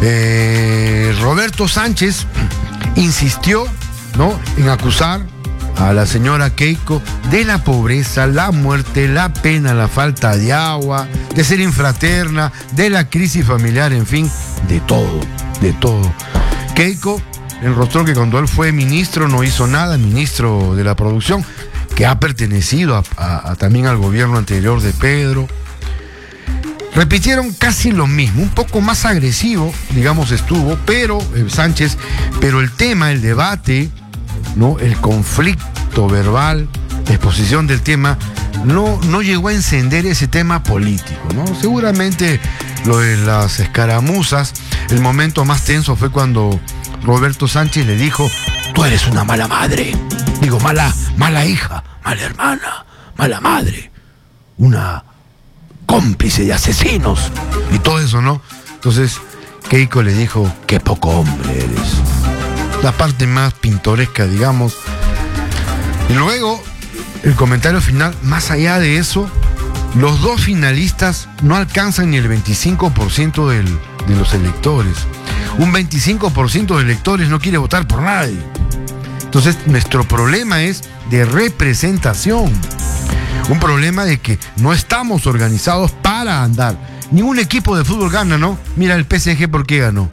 Roberto Sánchez insistió, ¿no?, en acusar a la señora Keiko de la pobreza, la muerte, la pena, la falta de agua, de ser infraterna, de la crisis familiar, en fin, de todo, de todo. Keiko enrostró que cuando él fue ministro no hizo nada, ministro de la producción, que ha pertenecido también al gobierno anterior de Pedro. Repitieron casi lo mismo, un poco más agresivo, digamos, estuvo, pero Sánchez, pero el tema, el debate, ¿no?, el conflicto verbal, la exposición del tema, no llegó a encender ese tema político, ¿no? Seguramente lo de las escaramuzas, el momento más tenso fue cuando Roberto Sánchez le dijo: tú eres una mala madre, digo, mala hija, mala hermana, mala madre, una cómplice de asesinos y todo eso, ¿no? Entonces Keiko le dijo: qué poco hombre eres. La parte más pintoresca, digamos. Y luego el comentario final, más allá de eso, los dos finalistas no alcanzan ni el 25% de los electores. Un 25% de electores no quiere votar por nadie. Entonces nuestro problema es de representación. Un problema de que no estamos organizados para andar. Ningún equipo de fútbol gana, ¿no? Mira el PSG, ¿por qué ganó?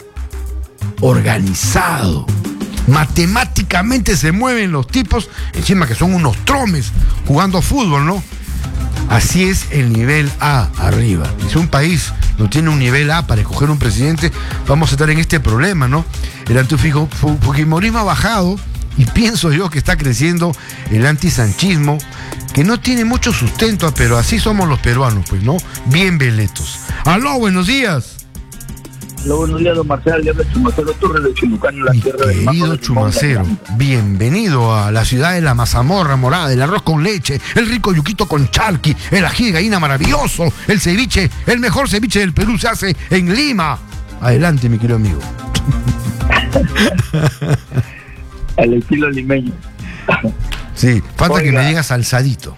Organizado. Matemáticamente se mueven los tipos, encima que son unos tromes jugando fútbol, ¿no? Así es el nivel A arriba. Y si un país no tiene un nivel A para escoger un presidente, vamos a estar en este problema, ¿no? El antifujimorismo ha bajado y pienso yo que está creciendo el antisanchismo, que no tiene mucho sustento, pero así somos los peruanos, pues, ¿no? Bien veletos. ¡Aló, buenos días! Aló, buenos días, don Marcelo. Le habla Chumacero Torres de Chilucán, en la tierra del Mango. Querido Chumacero, bienvenido a la ciudad de la mazamorra morada, el arroz con leche, el rico yuquito con charqui, el ají de gallina maravilloso, el ceviche, el mejor ceviche del Perú se hace en Lima. Adelante, mi querido amigo. Al estilo limeño. Sí, falta Oiga, que me digas alzadito.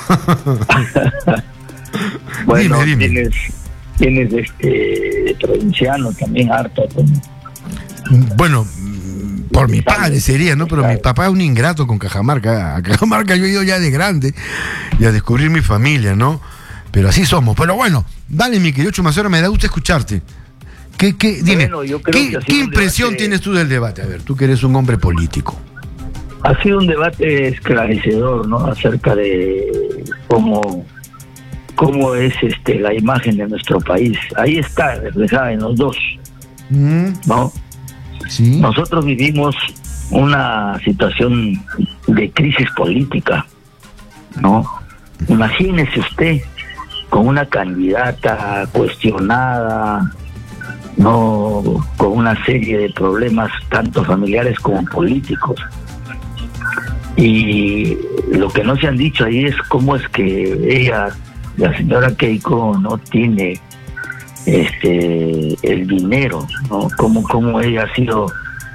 Bueno, dime. Tienes provinciano también harto. Bueno, por mi padre sería, ¿no? Pero mi papá es un ingrato con Cajamarca. A Cajamarca yo he ido ya de grande y a descubrir mi familia, ¿no? Pero así somos. Pero bueno, dale, mi querido Chumacero, me da gusto escucharte. Dime, Bueno, yo creo ¿qué impresión tienes tú del debate? A ver, tú que eres un hombre político. Ha sido un debate esclarecedor, ¿no? Acerca de cómo es la imagen de nuestro país. Ahí está reflejada en los dos, ¿no? Sí. Nosotros vivimos una situación de crisis política, ¿no? Imagínese usted con una candidata cuestionada, no, con una serie de problemas tanto familiares como políticos. Y lo que no se han dicho ahí es cómo es que ella, la señora Keiko, no tiene el dinero, ¿no? Cómo ella ha sido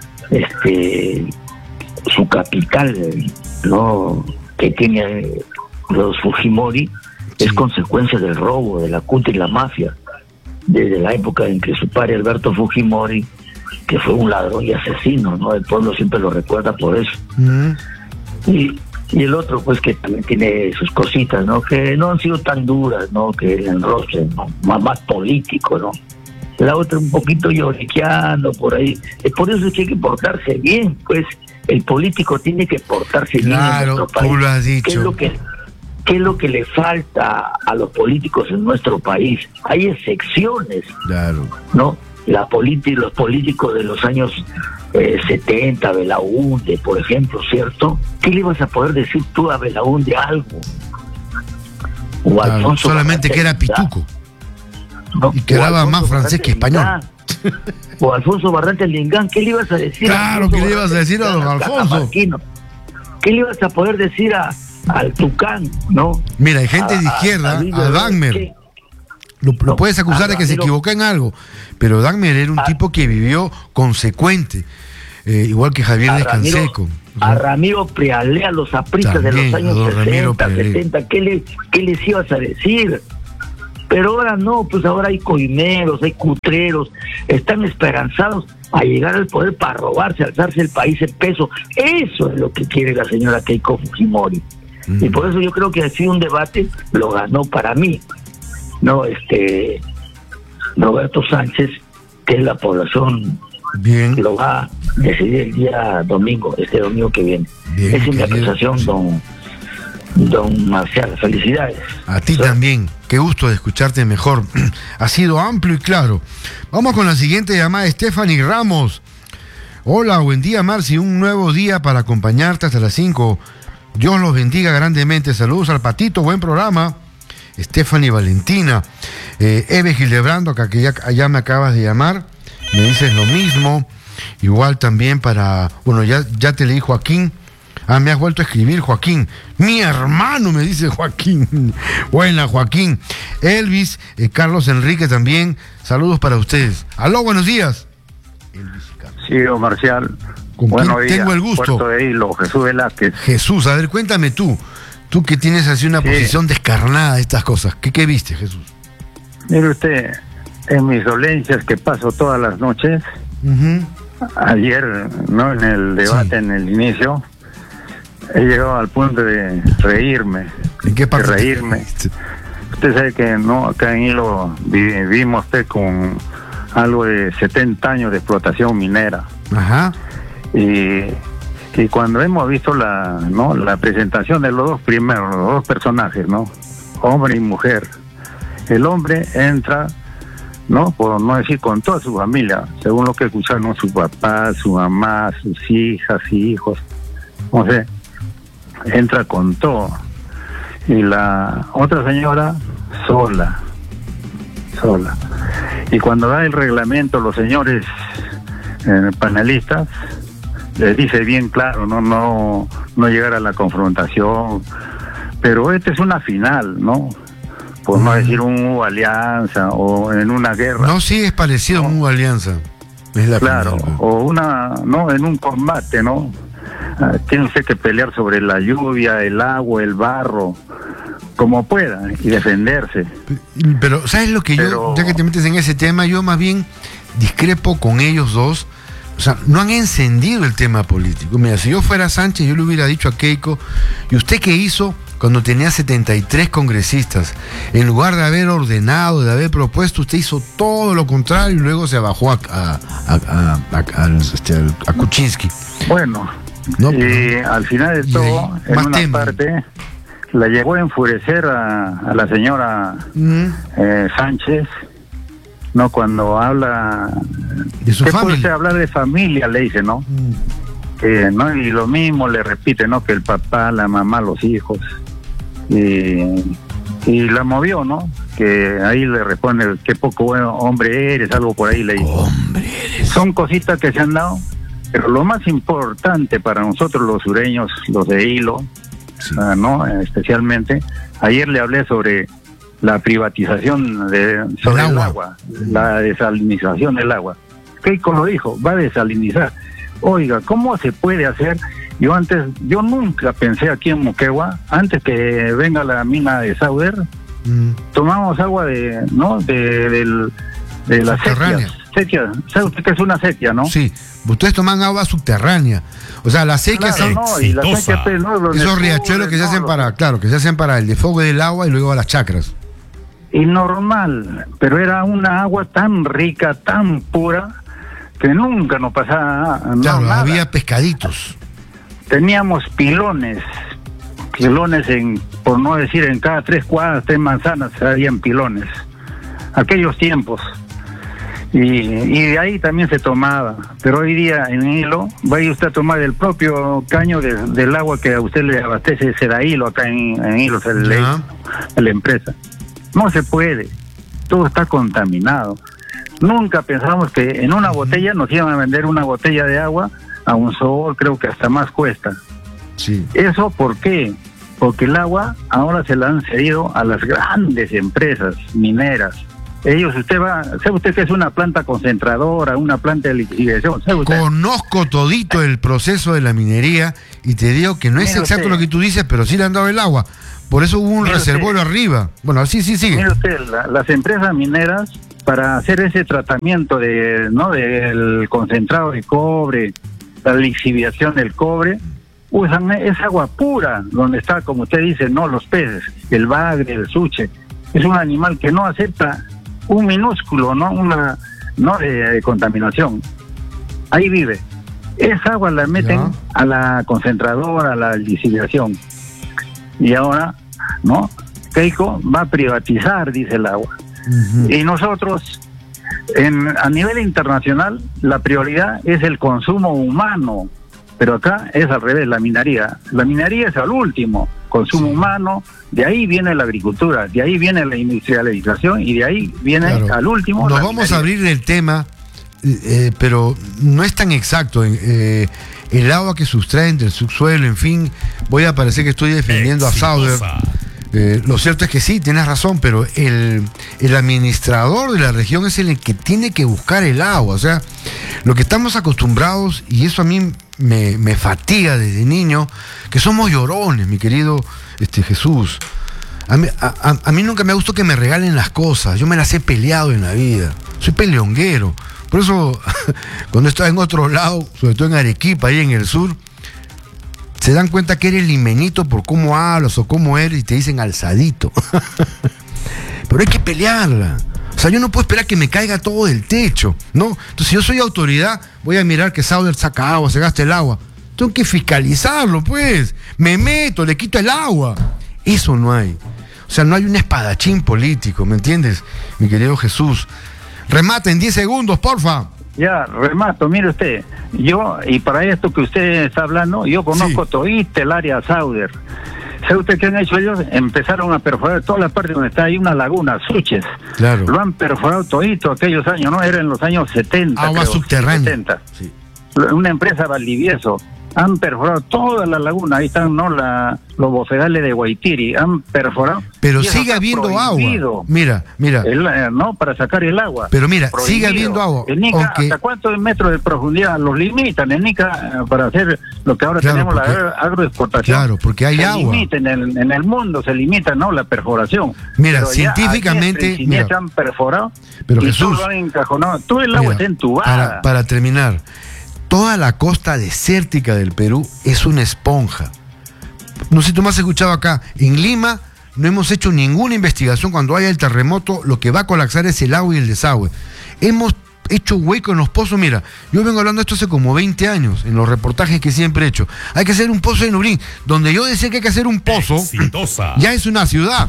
su capital, ¿no?, que tiene los Fujimori, sí, es consecuencia del robo, de la CUT y la mafia, desde la época en que su padre Alberto Fujimori, que fue un ladrón y asesino, ¿no? El pueblo siempre lo recuerda por eso. Y el otro, pues, que también tiene sus cositas, ¿no? Que no han sido tan duras, ¿no? Que el enrostre, ¿no? Más político, ¿no? La otra un poquito lloriqueando por ahí. Por eso es que hay que portarse bien, pues. El político tiene que portarse bien en nuestro país. Tú lo has dicho. ¿Qué es lo que le falta a los políticos en nuestro país? Hay excepciones, claro, ¿no? Los políticos de los años 70, Belaúnde, por ejemplo, ¿cierto? ¿Qué le ibas a poder decir tú a Belaúnde algo? O claro, Alfonso solamente que era pituco, ¿no? Y que hablaba más francés que español. O Alfonso Barrantes Lingán, ¿qué le ibas a decir? Claro, ¿qué le ibas a decir a don Alfonso? ¿Qué le ibas a poder decir al Tucán, no? Mira, hay gente de izquierda, a Dagmer. Lo puedes acusar de que se equivocó en algo, pero Dagmer era un tipo que vivió consecuente, igual que Javier Descanseco. A Ramiro Prealé, a los apristas de los años 60, 70, ¿qué les ibas a decir? Pero ahora no, pues ahora hay coineros, hay cutreros, están esperanzados a llegar al poder para robarse, alzarse el país en peso. Eso es lo que quiere la señora Keiko Fujimori. Y por eso yo creo que ha sido un debate, lo ganó para mí, ¿no? Roberto Sánchez, que la población bien lo va a decidir el día domingo, este domingo que viene. Bien, esa es mi apreciación, sí. Don Marcial, felicidades. A ti también, qué gusto de escucharte mejor. Ha sido amplio y claro. Vamos con la siguiente llamada, Stephanie Ramos. Hola, buen día, Marci, un nuevo día para acompañarte hasta las 5. Dios los bendiga grandemente. Saludos al Patito, buen programa. Stephanie Valentina. Eve Gildebrando, acá que ya me acabas de llamar, me dices lo mismo. Igual también para, bueno, ya te leí, Joaquín. Me has vuelto a escribir, Joaquín. Mi hermano, me dice Joaquín. Buena, Joaquín. Elvis, Carlos Enrique también. Saludos para ustedes. Aló, buenos días. Elvis y Carlos. Sí, don Marcial. ¿Con quién tengo el gusto? Puerto de Hilo, Jesús Velázquez. Jesús, a ver, cuéntame tú que tienes así una posición descarnada de estas cosas. ¿Qué viste, Jesús? Mire usted, en mis dolencias que paso todas las noches, ayer, ¿no? En el debate, en el inicio, he llegado al punto de reírme. ¿En qué parte? De reírme. Usted sabe que no, acá en Hilo vivimos con algo de 70 años de explotación minera. Ajá. Y cuando hemos visto la presentación de los dos personajes, ¿no? Hombre y mujer. El hombre entra, ¿no? Por no decir con toda su familia, según lo que escucharon su papá, su mamá, sus hijas y hijos. No sé, entra con todo. Y la otra señora sola. Y cuando da el reglamento, los señores panelistas les dice bien claro, no llegar a la confrontación, pero esta es una final, ¿no? Por no decir un alianza o en una guerra. No, sí es parecido a un alianza. Es la claro, final, o en un combate, ¿no? Tiene usted que pelear sobre la lluvia, el agua, el barro, como pueda, y defenderse. Pero, ¿sabes lo que yo, ya que te metes en ese tema, yo más bien discrepo con ellos dos? O sea, no han encendido el tema político. Mira, si yo fuera Sánchez, yo le hubiera dicho a Keiko, ¿y usted qué hizo cuando tenía 73 congresistas? En lugar de haber ordenado, de haber propuesto, usted hizo todo lo contrario y luego se bajó a Kuczynski. Bueno, no, y al final de todo, en una parte, la llegó a enfurecer a la señora Sánchez, ¿no? Cuando habla de su familia. Puede usted hablar de familia, le dice, ¿no? ¿No? Y lo mismo le repite, ¿no? Que el papá, la mamá, los hijos. Y la movió, ¿no? Que ahí le responde, qué poco bueno hombre eres, algo por ahí le dice. Hombre eres. Son cositas que se han dado, pero lo más importante para nosotros los sureños, los de Hilo, ¿no? Especialmente, ayer le hablé sobre la privatización sobre el agua, la desalinización del agua. Keiko lo dijo, va a desalinizar. Oiga, ¿cómo se puede hacer? Yo nunca pensé aquí en Moquegua, antes que venga la mina de Sauder, tomamos agua de la sequía. ¿Sabe usted qué es una sequía, no? Sí, ustedes toman agua subterránea. O sea, la sequía y la sequía, esos riachuelos que se hacen que se hacen para el desfogue del agua y luego a las chacras. Y normal, pero era una agua tan rica, tan pura, que nunca nos pasaba nada. Había pescaditos. Teníamos pilones por no decir en cada 3 cuadras, 3 manzanas, habían pilones. Aquellos tiempos. Y de ahí también se tomaba. Pero hoy día en Hilo, vaya usted a tomar el propio caño del agua que a usted le abastece Sedahilo, acá en Hilo, la empresa. No se puede, todo está contaminado. Nunca pensamos que en una botella nos iban a vender una botella de agua a un sol, creo que hasta más cuesta. Sí. ¿Eso por qué? Porque el agua ahora se la han cedido a las grandes empresas mineras, ¿sabe usted que es una planta concentradora, una planta de lixiviación? Conozco todito el proceso de la minería y te digo que no es exacto lo que tú dices, pero sí le han dado el agua. Por eso hubo un reservorio arriba. Bueno, así sí sigue. Mire usted, las empresas mineras, para hacer ese tratamiento del concentrado de cobre, la lixiviación del cobre, usan esa agua pura, donde está, como usted dice, no los peces, el bagre, el suche. Es un animal que no acepta un minúsculo, de contaminación. Ahí vive. Esa agua la meten a la concentradora, a la lixiviación. Y ahora, Keiko va a privatizar, dice el agua. Y nosotros, a nivel internacional, la prioridad es el consumo humano, pero acá es al revés, la minería. La minería es al último, consumo humano, de ahí viene la agricultura, de ahí viene la industrialización y de ahí viene al último. Nos vamos a abrir el tema, pero no es tan exacto. El agua que sustraen del subsuelo, en fin, voy a parecer que estoy defendiendo a Sauder. Lo cierto es que sí, tienes razón, pero el administrador de la región es el que tiene que buscar el agua. O sea, lo que estamos acostumbrados, y eso a mí me fatiga desde niño, que somos llorones, mi querido Jesús. A mí nunca me gustó que me regalen las cosas. Yo me las he peleado en la vida. Soy peleonguero. Por eso, cuando estás en otro lado, sobre todo en Arequipa, ahí en el sur, se dan cuenta que eres limenito por cómo hablas o cómo eres y te dicen alzadito. Pero hay que pelearla. O sea, yo no puedo esperar que me caiga todo del techo, ¿no? Entonces, si yo soy autoridad, voy a mirar que Sauder saca agua, se gasta el agua. Tengo que fiscalizarlo, pues. Me meto, le quito el agua. Eso no hay. O sea, no hay un espadachín político, ¿me entiendes? Mi querido Jesús. Remata en 10 segundos, porfa. Ya, remato, mire usted, y para esto que usted está hablando, yo conozco todita el área Sauder. ¿Sabe usted qué han hecho ellos? Empezaron a perforar toda la parte donde está ahí una laguna, Suches. Claro. Lo han perforado todito aquellos años, ¿no? Era en los años 70. Agua subterránea. 70. Sí. Una empresa Valdivieso. Han perforado toda la laguna, ahí están, los bofedales de Guaitiri, han perforado. Pero sigue habiendo agua. Mira. Para sacar el agua. Pero mira, sigue habiendo agua. En Nica, ¿hasta cuántos metros de profundidad los limitan en Nica para hacer lo que ahora tenemos, la agroexportación? Claro, porque hay agua. En el mundo se limita, la perforación. Mira, pero científicamente. Mira, han perforado, pero y Jesús, todo lo han encajonado. Todo el agua está entubada. Para terminar. Toda la costa desértica del Perú es una esponja. No sé si tú me has escuchado acá. En Lima no hemos hecho ninguna investigación. Cuando haya el terremoto, lo que va a colapsar es el agua y el desagüe. Hemos hecho hueco en los pozos. Mira, yo vengo hablando de esto hace como 20 años, en los reportajes que siempre he hecho. Hay que hacer un pozo en Urín. Donde yo decía que hay que hacer un pozo, ya es una ciudad.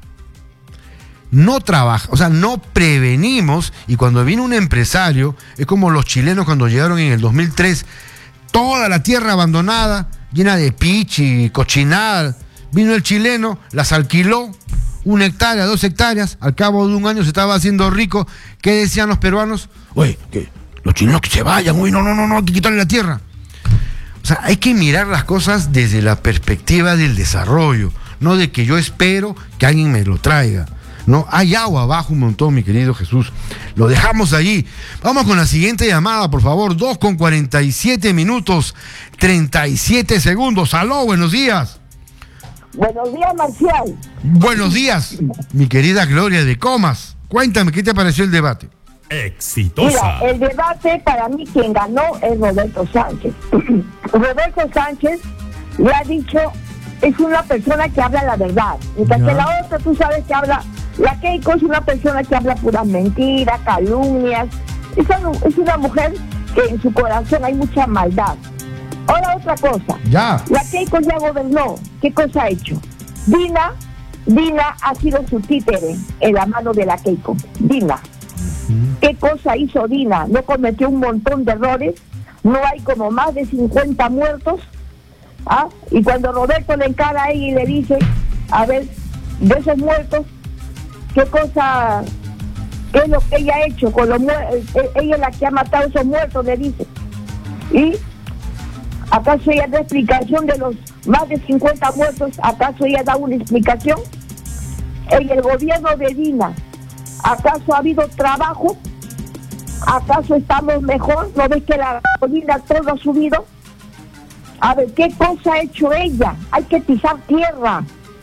No trabaja, o sea, no prevenimos, y cuando viene un empresario, es como los chilenos cuando llegaron en el 2003, toda la tierra abandonada, llena de pichi, cochinada, vino el chileno, las alquiló, 1 hectárea, 2 hectáreas, al cabo de un año se estaba haciendo rico. ¿Qué decían los peruanos? Oye, que los chilenos que se vayan, uy, no, hay que quitarle la tierra. O sea, hay que mirar las cosas desde la perspectiva del desarrollo, no de que yo espero que alguien me lo traiga. No, hay agua abajo un montón, mi querido Jesús. Lo dejamos allí. Vamos con la siguiente llamada, por favor. 2:47, 37 segundos. Aló, buenos días. Buenos días, Marcial. Buenos días, mi querida Gloria de Comas. Cuéntame, ¿qué te pareció el debate? Exitosa. Mira, el debate, para mí, quien ganó es Roberto Sánchez. Roberto Sánchez le ha dicho, es una persona que habla la verdad. Mientras que la otra, tú sabes que habla... La Keiko es una persona que habla puras mentiras, calumnias. Es una mujer que en su corazón hay mucha maldad. Ahora otra cosa. La Keiko ya gobernó. ¿Qué cosa ha hecho? Dina ha sido su títere en la mano de la Keiko. Dina. ¿Qué cosa hizo Dina? ¿No cometió un montón de errores? ¿No hay como más de 50 muertos? Y cuando Roberto le encara a ella y le dice, a ver, de esos muertos, ¿qué es lo que ella ha hecho con los muertos? Ella es la que ha matado a esos muertos, le dice. ¿Y acaso ella da explicación de los más de 50 muertos? ¿Acaso ella da una explicación? En el gobierno de Dina ¿Acaso ha habido trabajo? ¿Acaso estamos mejor? ¿No ves que la gasolina todo ha subido? A ver, ¿qué cosa ha hecho ella? Hay que pisar tierra.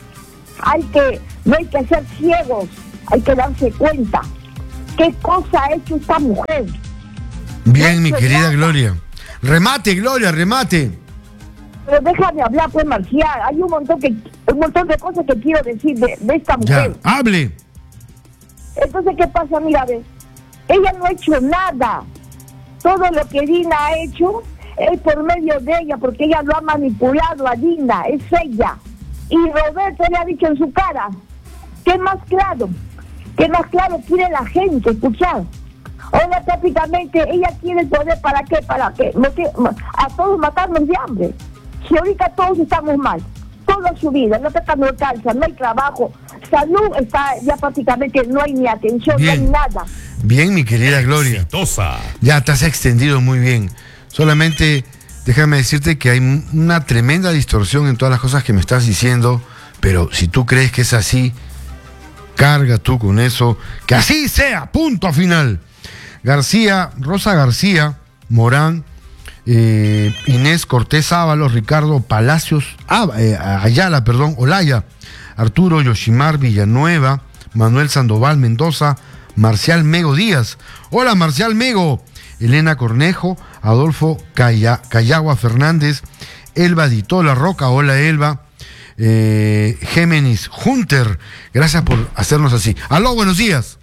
No hay que ser ciegos. Hay que darse cuenta. ¿Qué cosa ha hecho esta mujer? Bien, mi querida Gloria. Remate, Gloria, remate. Pero déjame hablar, pues, Marcial. Hay un montón de cosas que quiero decir de esta mujer. Ya, hable. Entonces, ¿qué pasa? Mira, ves, ella no ha hecho nada. Todo lo que Dina ha hecho es por medio de ella, porque ella lo ha manipulado a Dina, es ella. Y Roberto le ha dicho en su cara, ¿qué más claro quiere la gente escuchar? Ahora prácticamente ella quiere el poder, ¿para qué? A todos matarnos de hambre. Si ahorita todos estamos mal, toda su vida, no tocando alcanza, no hay trabajo, salud está ya prácticamente, no hay ni atención, bien, no hay nada. Bien, mi querida Gloria. Exitosa. Ya te has extendido muy bien. Solamente déjame decirte que hay una tremenda distorsión en todas las cosas que me estás diciendo, pero si tú crees que es así, carga tú con eso, que así sea, punto final. Rosa García, Morán, Inés Cortés Ábalos, Ricardo Palacios, Olaya, Arturo Yoshimar Villanueva, Manuel Sandoval Mendoza, Marcial Mego Díaz. Hola, Marcial Mego. Elena Cornejo, Adolfo Cayagua Fernández, Elba Ditola Roca. Hola, Elba. Géminis Hunter, gracias por hacernos así. Aló, buenos días.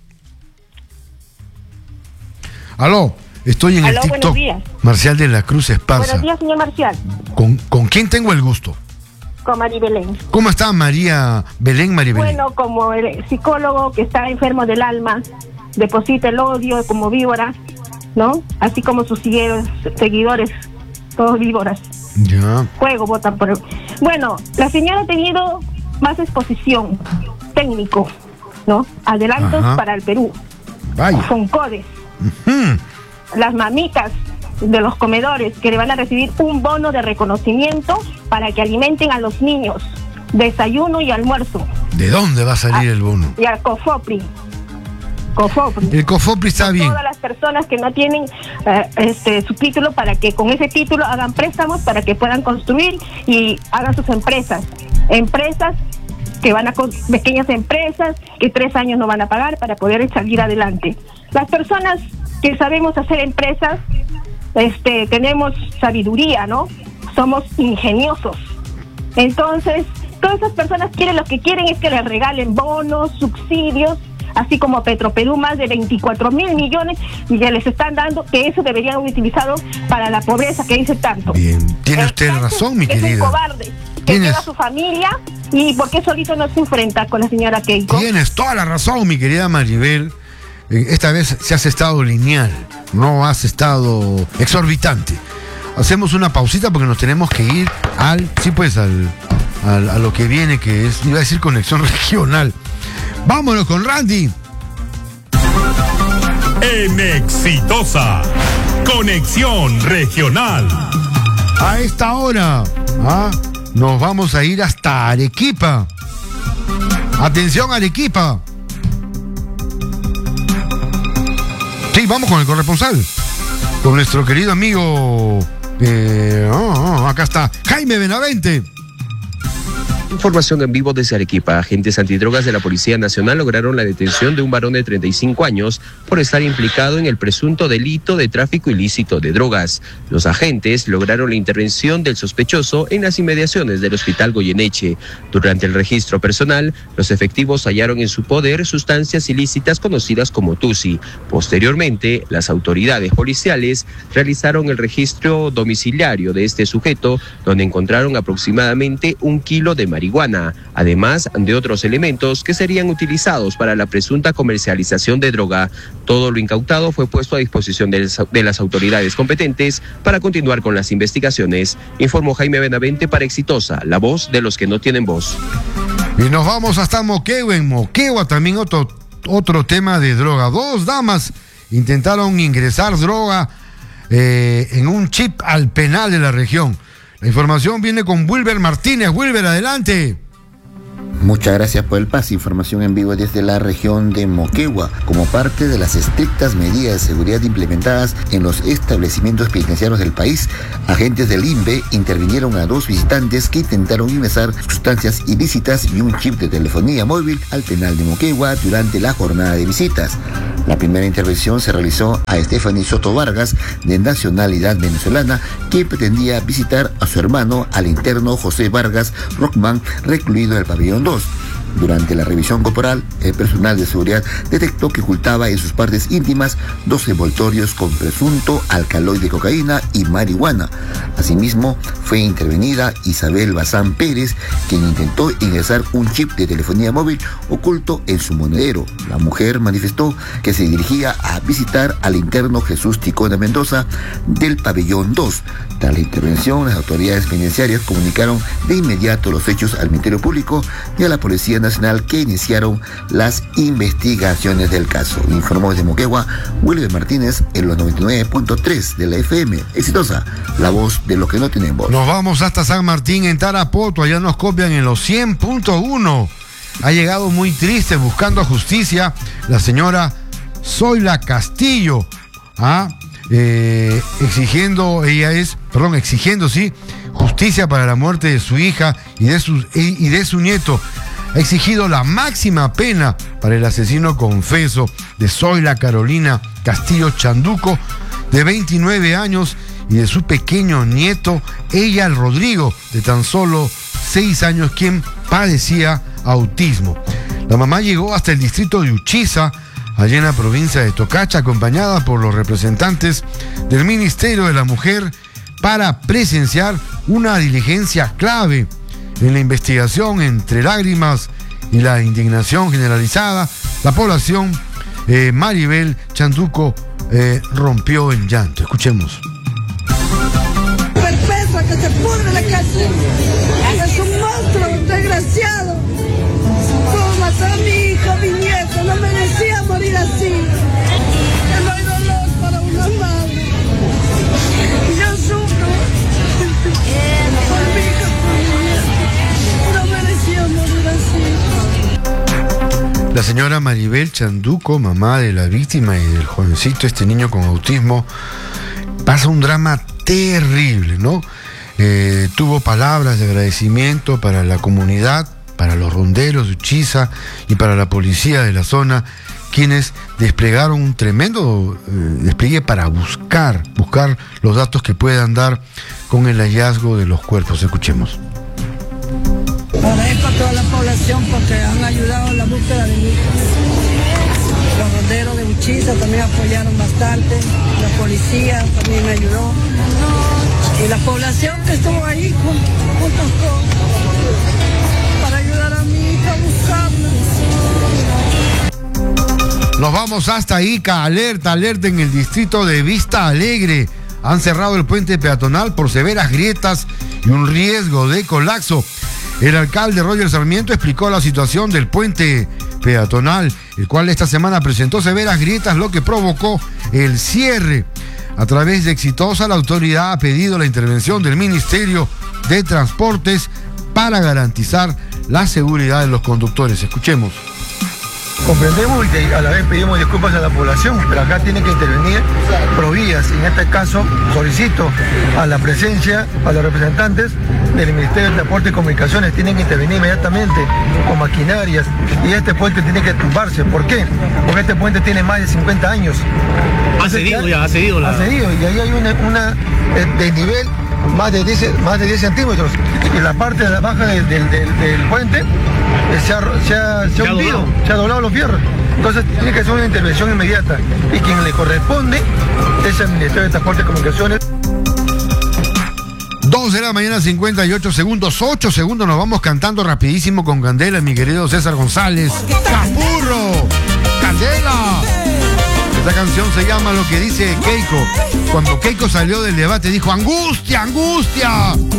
Aló, estoy en el TikTok. Marcial de la Cruz Esparza. Buenos días, señor Marcial. ¿Con quién tengo el gusto? Con María Belén. ¿Cómo está María Belén? Bueno, como el psicólogo que está enfermo del alma, deposita el odio como víbora, ¿no? Así como sus seguidores, todos víboras. Ya. Fuego votan por él. Bueno, la señora ha tenido más exposición técnico, ¿no? Adelantos para el Perú. Vaya. Con codes. Uh-huh. Las mamitas de los comedores que le van a recibir un bono de reconocimiento para que alimenten a los niños, desayuno y almuerzo. ¿De dónde va a salir el bono? Y al COFOPRI. El COFOPRI está bien. Todas las personas que no tienen su título, para que con ese título hagan préstamos para que puedan construir y hagan sus empresas que van a pequeñas empresas que 3 años no van a pagar para poder salir adelante. Las personas que sabemos hacer empresas tenemos sabiduría, ¿no? Somos ingeniosos. Entonces, todas esas personas lo que quieren es que les regalen bonos, subsidios, así como Petroperú, más de 24.000 millones, y ya les están dando, que eso deberían haber utilizado para la pobreza que dice tanto. Bien, tiene usted razón, mi querida. Es un cobarde, que lleva a su familia, y ¿por qué solito no se enfrenta con la señora Keiko? Tienes toda la razón, mi querida Maribel. Esta vez se has estado lineal, no has estado exorbitante. Hacemos una pausita porque nos tenemos que ir a lo que viene, que es, iba a decir, conexión regional. Vámonos con Randy. En Exitosa, conexión regional. A esta hora nos vamos a ir hasta Arequipa. Atención, Arequipa. Sí, vamos con el corresponsal, con nuestro querido amigo, acá está, Jaime Benavente. Información en vivo desde Arequipa. Agentes antidrogas de la Policía Nacional lograron la detención de un varón de 35 años por estar implicado en el presunto delito de tráfico ilícito de drogas. Los agentes lograron la intervención del sospechoso en las inmediaciones del Hospital Goyeneche. Durante el registro personal, los efectivos hallaron en su poder sustancias ilícitas conocidas como tusi. Posteriormente, las autoridades policiales realizaron el registro domiciliario de este sujeto, donde encontraron aproximadamente 1 kilo de marihuana, además de otros elementos que serían utilizados para la presunta comercialización de droga. Todo lo incautado fue puesto a disposición de las autoridades competentes para continuar con las investigaciones. Informó Jaime Benavente para Exitosa, la voz de los que no tienen voz. Y nos vamos hasta Moquegua. En Moquegua también otro tema de droga. 2 damas intentaron ingresar droga en un chip al penal de la región. La información viene con Wilber Martínez. Wilber, adelante. Muchas gracias por el pase. Información en vivo desde la región de Moquegua. Como parte de las estrictas medidas de seguridad implementadas en los establecimientos penitenciarios del país, agentes del INVE intervinieron a 2 visitantes que intentaron ingresar sustancias ilícitas y un chip de telefonía móvil al penal de Moquegua durante la jornada de visitas. La primera intervención se realizó a Stephanie Soto Vargas, de nacionalidad venezolana, que pretendía visitar a su hermano, al interno José Vargas Rockman, recluido en el pabellón 2. Durante la revisión corporal, el personal de seguridad detectó que ocultaba en sus partes íntimas 2 envoltorios con presunto alcaloide de cocaína y marihuana. Asimismo, fue intervenida Isabel Bazán Pérez, quien intentó ingresar un chip de telefonía móvil oculto en su monedero. La mujer manifestó que se dirigía a visitar al interno Jesús Ticona Mendoza del pabellón 2. Tras la intervención, las autoridades penitenciarias comunicaron de inmediato los hechos al Ministerio Público y a la Policía Nacional, que iniciaron las investigaciones del caso. Informó desde Moquegua Wilber Martínez en los 99.3 de la FM. Exitosa, la voz de los que no tienen voz. Nos vamos hasta San Martín, en Tarapoto. Allá nos copian en los 100.1. Ha llegado muy triste buscando justicia la señora Zoila Castillo. Exigiendo justicia para la muerte de su hija y de su nieto. Ha exigido la máxima pena para el asesino confeso de Zoila Carolina Castillo Chanduco, de 29 años, y de su pequeño nieto, Eyal Rodrigo, de tan solo 6 años, quien padecía autismo. La mamá llegó hasta el distrito de Uchiza, allá en la provincia de Tocacha, acompañada por los representantes del Ministerio de la Mujer, para presenciar una diligencia clave en la investigación. Entre lágrimas y la indignación generalizada, la población Maribel Chanduco rompió en llanto. Escuchemos. Perpetua, que se pudre la cárcel. Es un monstruo, desgraciado. Pudo matar a mi hijo, mi nieto, no merecía morir así. No hay dolor para una madre. Yo sufro por mi hijo, no merecía morir así. La señora Maribel Chanduco, mamá de la víctima y del jovencito, este niño con autismo, pasa un drama terrible, ¿no? Tuvo palabras de agradecimiento para la comunidad, para los ronderos de Uchiza y para la policía de la zona, quienes desplegaron un tremendo despliegue para buscar los datos que puedan dar con el hallazgo de los cuerpos. Escuchemos. Agradezco a toda la población porque han ayudado en la búsqueda de mi hijo. Los ronderos de Uchiza también apoyaron bastante, la policía también me ayudó, y la población que estuvo ahí juntos para ayudar a mi hija a buscarla. Nos vamos hasta Ica. Alerta en el distrito de Vista Alegre. Han cerrado el puente peatonal por severas grietas y un riesgo de colapso. El alcalde Roger Sarmiento explicó la situación del puente peatonal, el cual esta semana presentó severas grietas, lo que provocó el cierre. A través de Exitosa, la autoridad ha pedido la intervención del Ministerio de Transportes para garantizar la seguridad de los conductores. Escuchemos. Comprendemos y a la vez pedimos disculpas a la población, pero acá tienen que intervenir Provías. En este caso solicito a la presencia, a los representantes del Ministerio de Transporte y Comunicaciones, tienen que intervenir inmediatamente con maquinarias, y este puente tiene que tumbarse. ¿Por qué? Porque este puente tiene más de 50 años. Ha cedido, y ahí hay una desnivel más de 10 centímetros, y la parte de la baja del puente se ha hundido, se ha doblado los fierros. Entonces tiene que ser una intervención inmediata, y quien le corresponde es el Ministerio de Transporte y Comunicaciones. 2 de la mañana, 58 segundos, 8 segundos, nos vamos cantando rapidísimo con Candela, mi querido César González. ¡Capurro! ¡Candela! Esta canción se llama Lo que dice Keiko. Cuando Keiko salió del debate dijo: ¡angustia, angustia!